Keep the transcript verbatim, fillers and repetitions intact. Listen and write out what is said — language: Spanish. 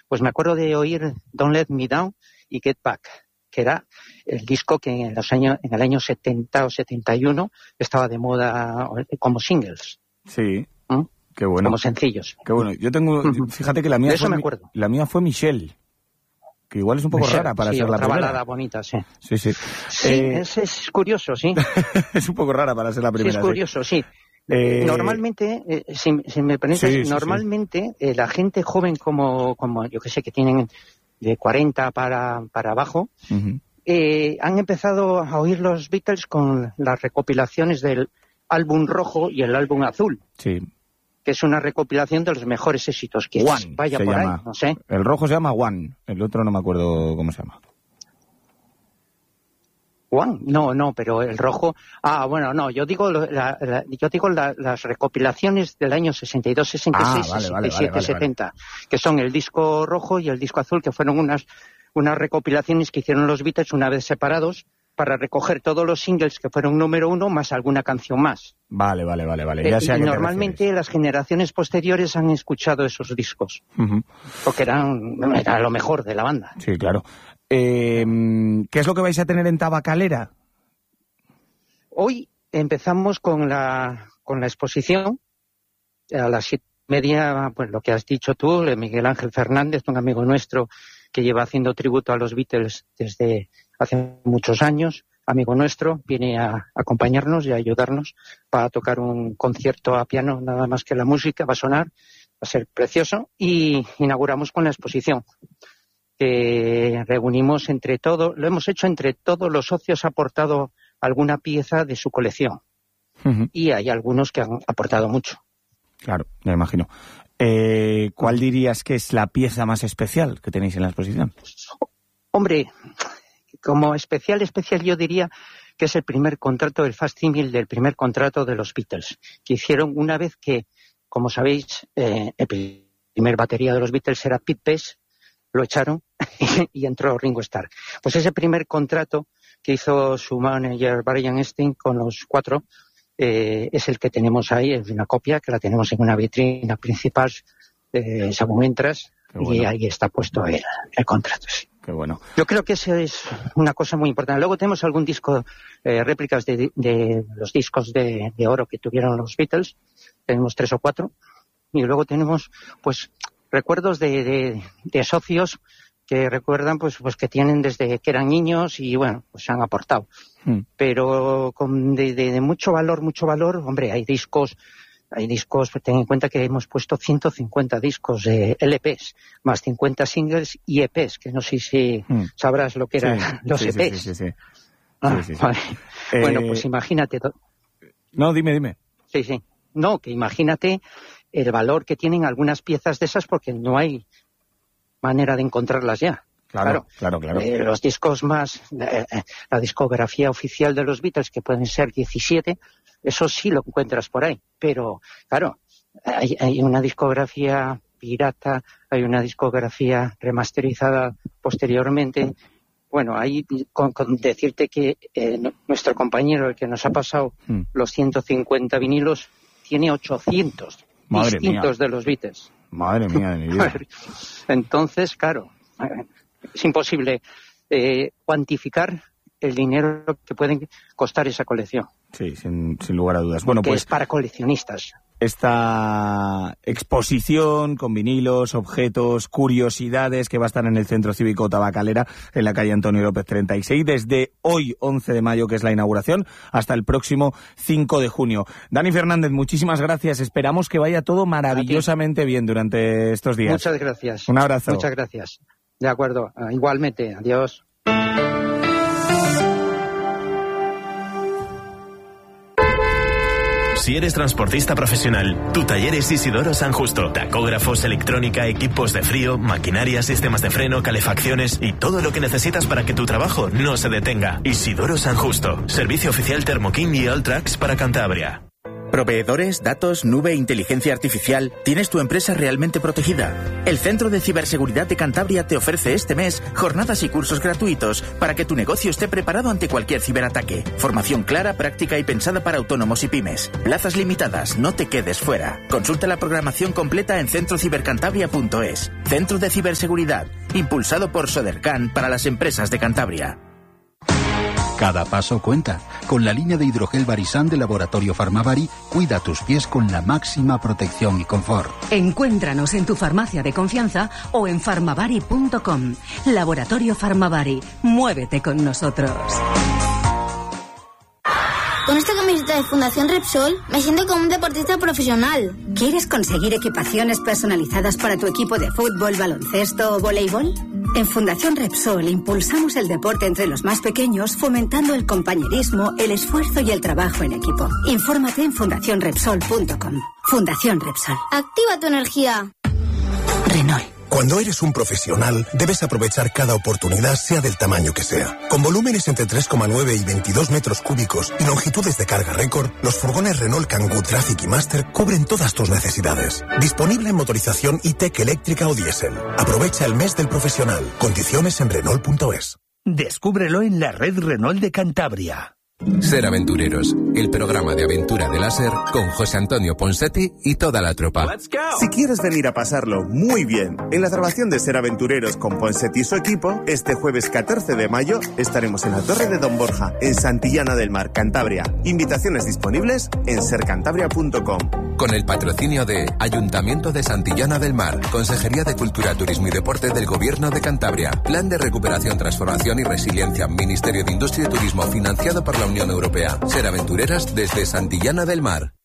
pues me acuerdo de oír Don't Let Me Down y Get Back, que era el disco que en los años, en el año setenta o setenta y uno estaba de moda como singles. Sí. ¿Mm? Qué bueno. Como sencillos. Qué bueno. Yo tengo, fíjate que la mía, de eso fue, me acuerdo. La mía fue Michelle, que igual es un poco Michelle, rara para sí, ser la otra primera. balada bonita, sí. Sí, sí. Sí, eh, es, es curioso, sí. es un poco rara para ser la primera. Sí, es curioso, sí. Eh, normalmente, eh, si, si me permites, sí, sí, normalmente sí. Eh, la gente joven como, como yo que sé, que tienen de cuarenta para, para abajo, uh-huh. eh, han empezado a oír los Beatles con las recopilaciones del álbum rojo y el álbum azul. Sí. Que es una recopilación de los mejores éxitos. Que One vaya se por llama. Ahí, no sé. El rojo se llama One, el otro no me acuerdo cómo se llama. One, no, no, pero el rojo. Ah, bueno, no, yo digo, la, la, yo digo la, las recopilaciones del año sesenta y dos, sesenta y seis, ah, vale, sesenta y siete, vale, vale, setenta, vale. que son el disco rojo y el disco azul, que fueron unas unas recopilaciones que hicieron los Beatles una vez separados para recoger todos los singles que fueron número uno más alguna canción más. Vale, vale, vale, vale. Ya eh, sé a y qué te normalmente refieres. las generaciones posteriores han escuchado esos discos, uh-huh. porque eran era lo mejor de la banda. Sí, claro. Eh, ¿Qué es lo que vais a tener en Tabacalera? Hoy empezamos con la con la exposición a las siete y media, pues lo que has dicho tú, Miguel Ángel Fernández, un amigo nuestro que lleva haciendo tributo a los Beatles desde hace muchos años, amigo nuestro, viene a acompañarnos y a ayudarnos para tocar un concierto a piano, nada más que la música va a sonar, va a ser precioso, y inauguramos con la exposición que reunimos entre todos, lo hemos hecho entre todos los socios, ha aportado alguna pieza de su colección. Uh-huh. Y hay algunos que han aportado mucho. Claro, me imagino. Eh, ¿Cuál dirías que es la pieza más especial que tenéis en la exposición? Hombre, como especial, especial yo diría que es el primer contrato, el facsimile del primer contrato de los Beatles, que hicieron una vez que, como sabéis, eh, el primer batería de los Beatles era Pete Best, lo echaron y entró Ringo Starr. Pues ese primer contrato que hizo su manager Brian Epstein con los cuatro, eh, es el que tenemos ahí, es una copia que la tenemos en una vitrina principal, eh, según entras, bueno. Y ahí está puesto el, el contrato. Sí. Qué bueno. Yo creo que eso es una cosa muy importante. Luego tenemos algún disco, eh, réplicas de, de los discos de, de oro que tuvieron los Beatles, tenemos tres o cuatro, y luego tenemos, pues, recuerdos de, de, de socios que recuerdan pues pues que tienen desde que eran niños y bueno, pues han aportado. Mm. Pero con de, de, de mucho valor, mucho valor, hombre, hay discos, hay discos, pues ten en cuenta que hemos puesto ciento cincuenta discos de L Pes, más cincuenta singles y E Pes, que no sé si mm. sabrás lo que eran sí, los sí, E Pes. Sí, sí, sí, sí. Ah, sí, sí, sí. Vale. Eh... Bueno, pues imagínate. No, dime, dime. Sí, sí. No, que imagínate el valor que tienen algunas piezas de esas porque no hay manera de encontrarlas ya. Claro, claro, claro. Eh, los discos más, eh, la discografía oficial de los Beatles, que pueden ser diecisiete, eso sí lo encuentras por ahí. Pero, claro, hay, hay una discografía pirata, hay una discografía remasterizada posteriormente. Bueno, ahí con, con decirte que eh, nuestro compañero, el que nos ha pasado hmm. los ciento cincuenta vinilos, tiene ochocientos Madre distintos mía. de los Beatles. Madre mía de mi vida. Entonces, claro, es imposible eh, cuantificar el dinero que pueden costar esa colección. Sí, sin, sin lugar a dudas. Bueno, que pues es para coleccionistas. Esta exposición con vinilos, objetos, curiosidades que va a estar en el Centro Cívico Tabacalera, en la calle Antonio López treinta y seis, desde hoy once de mayo, que es la inauguración, hasta el próximo cinco de junio. Dani Fernández, muchísimas gracias. Esperamos que vaya todo maravillosamente bien durante estos días. Muchas gracias. Un abrazo. Muchas gracias. De acuerdo. Igualmente. Adiós. Si eres transportista profesional, tu taller es Isidoro San Justo. Tacógrafos, electrónica, equipos de frío, maquinaria, sistemas de freno, calefacciones y todo lo que necesitas para que tu trabajo no se detenga. Isidoro San Justo. Servicio oficial Thermo King y Alltrax para Cantabria. Proveedores, datos, nube, inteligencia artificial. ¿Tienes tu empresa realmente protegida? El Centro de Ciberseguridad de Cantabria te ofrece este mes jornadas y cursos gratuitos para que tu negocio esté preparado ante cualquier ciberataque. Formación clara, práctica y pensada para autónomos y pymes. Plazas limitadas, no te quedes fuera. Consulta la programación completa en centro cibercantabria punto es. Centro de Ciberseguridad, impulsado por Sodercan para las empresas de Cantabria. Cada paso cuenta. Con la línea de hidrogel Barisan de Laboratorio Farmavari, cuida tus pies con la máxima protección y confort. Encuéntranos en tu farmacia de confianza o en farmavari punto com. Laboratorio Farmavari. Muévete con nosotros. Con esta camiseta de Fundación Repsol me siento como un deportista profesional. ¿Quieres conseguir equipaciones personalizadas para tu equipo de fútbol, baloncesto o voleibol? En Fundación Repsol impulsamos el deporte entre los más pequeños, fomentando el compañerismo, el esfuerzo y el trabajo en equipo. Infórmate en fundación repsol punto com. Fundación Repsol. Activa tu energía. Renault. Cuando eres un profesional, debes aprovechar cada oportunidad, sea del tamaño que sea. Con volúmenes entre tres coma nueve y veintidós metros cúbicos y longitudes de carga récord, los furgones Renault Kangoo Traffic y Master cubren todas tus necesidades. Disponible en motorización E-Tech eléctrica o diésel. Aprovecha el mes del profesional. Condiciones en Renault punto es. Descúbrelo en la red Renault de Cantabria. Ser Aventureros, el programa de aventura de láser con José Antonio Ponsetti y toda la tropa. Si quieres venir a pasarlo muy bien en la grabación de Ser Aventureros con Ponsetti y su equipo, este jueves catorce de mayo estaremos en la Torre de Don Borja, en Santillana del Mar, Cantabria. Invitaciones disponibles en ser cantabria punto com. Con el patrocinio de Ayuntamiento de Santillana del Mar, Consejería de Cultura, Turismo y Deporte del Gobierno de Cantabria, Plan de Recuperación, Transformación y Resiliencia, Ministerio de Industria y Turismo, financiado por la Unión Europea. Ser Aventureras desde Santillana del Mar.